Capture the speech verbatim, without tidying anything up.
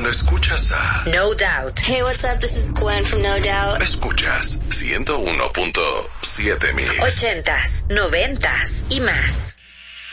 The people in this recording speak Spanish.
Solo escuchas a No Doubt. Hey, what's up? This is Gwen from No Doubt. Escuchas ciento uno punto siete Mix. Ochentas, noventas y más.